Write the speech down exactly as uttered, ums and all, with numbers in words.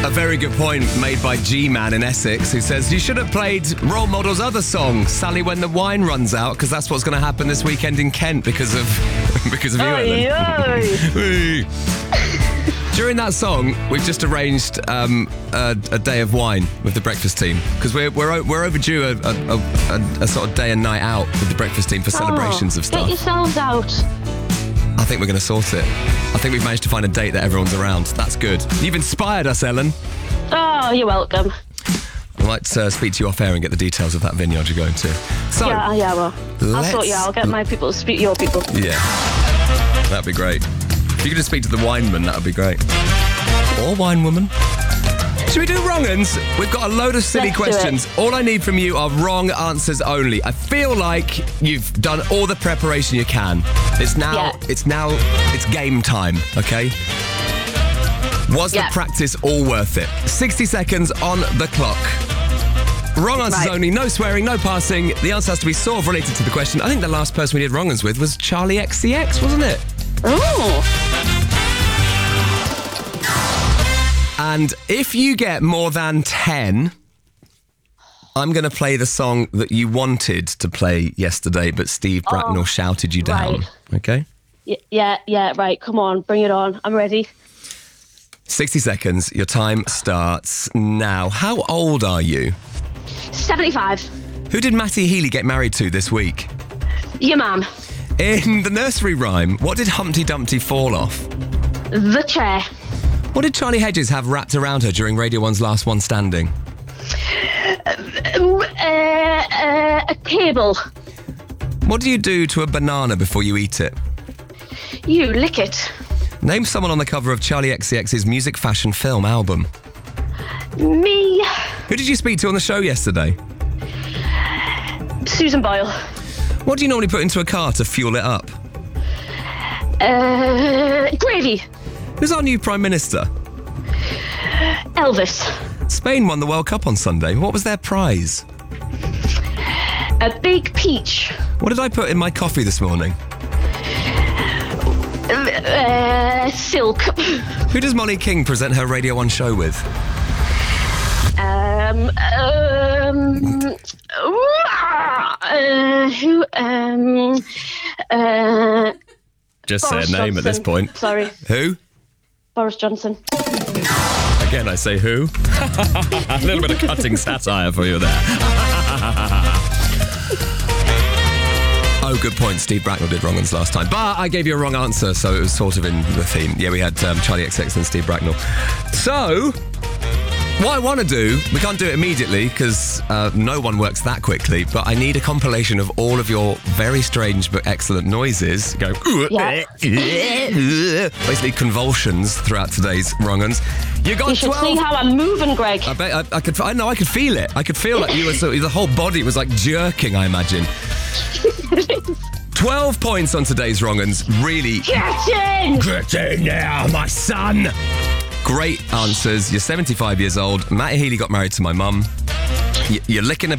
A very good point made by G-Man in Essex, who says, you should have played Role Model's other song, Sally When the Wine Runs Out, because that's what's going to happen this weekend in Kent because of because of you, Oy, Ellen. During that song, we've just arranged um, a, a day of wine with the breakfast team, because we're, we're we're overdue a, a, a, a sort of day and night out with the breakfast team for celebrations oh, of stuff. Get yourselves out. I think we're going to sort it. I think we've managed to find a date that everyone's around. That's good. You've inspired us, Ellen. Oh, you're welcome. I might uh, speak to you off air and get the details of that vineyard you're going to. So, yeah, yeah, well, I'll sort you out. I'll get my people to speak to your people. Yeah, that'd be great. If you could just speak to the wineman, that would be great. Or wine woman. Should we do wrong uns? We've got a load of silly Let's do questions. All I need from you are wrong answers only. I feel like you've done all the preparation you can. It's now, Yeah. it's now, it's game time, okay? Was Yeah. the practice all worth it? sixty seconds on the clock. Wrong answers Right. only, no swearing, no passing. The answer has to be sort of related to the question. I think the last person we did wrong uns with was Charlie X C X, wasn't it? Oh. And if you get more than ten, I'm going to play the song that you wanted to play yesterday, but Steve Bracknell Oh, shouted you down. right. Okay? Y- Yeah, yeah, right. Come on, bring it on. I'm ready. sixty seconds. Your time starts now. How old are you? seventy-five. Who did Matty Healy get married to this week? Your mum. In the nursery rhyme, what did Humpty Dumpty fall off? The chair. What did Charlie Hedges have wrapped around her during Radio one's Last One Standing? Uh, uh, a cable. What do you do to a banana before you eat it? You lick it. Name someone on the cover of Charlie X C X's music, fashion, film album. Me. Who did you speak to on the show yesterday? Susan Boyle. What do you normally put into a car to fuel it up? Uh, gravy. Who's our new Prime Minister? Elvis. Spain won the World Cup on Sunday. What was their prize? A big peach. What did I put in my coffee this morning? Uh, silk. Who does Molly King present her Radio one show with? Um, um, uh, who, um, uh, Just Boris say a name Johnson. at this point. Sorry, Who? Boris Johnson. Again, I say who? A little bit of cutting satire for you there. Oh, good point. Steve Bracknell did wrong ones last time. But I gave you a wrong answer, so it was sort of in the theme. Yeah, we had um, Charlie X C X and Steve Bracknell. So, what I want to do, we can't do it immediately because uh, no one works that quickly, but I need a compilation of all of your very strange but excellent noises. Go, Yeah. basically convulsions throughout today's wrong uns. You got You should twelve. see how I'm moving, Greg. I bet I, I could. I know. I could feel it. I could feel like you were. So, the whole body was like jerking. I imagine. Twelve points on today's wrong uns. Really. Get in! Get in now, my son. Great answers. You're seventy-five years old. Matty Healy got married to my mum. Y- You're licking a